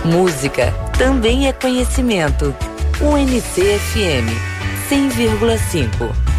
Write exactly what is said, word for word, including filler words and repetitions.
Música também é conhecimento. U N C F M cem vírgula cinco.